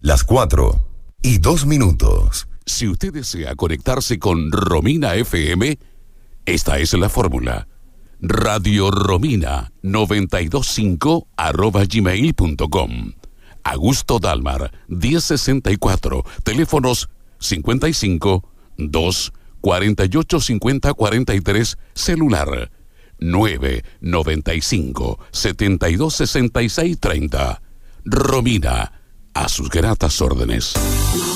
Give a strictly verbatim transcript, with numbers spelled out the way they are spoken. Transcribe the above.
Las cuatro y dos minutos. Si usted desea conectarse con Romina F M, esta es la fórmula. Radio Romina noventa y dos punto cinco arroba gmail punto com. Augusto Dalmar, diez sesenta y cuatro, teléfonos cincuenta y cinco, dos, cuarenta y ocho, cincuenta, cuarenta y tres, celular nueve, noventa y cinco, setenta y dos, sesenta y seis, treinta. Romina, a sus gratas órdenes.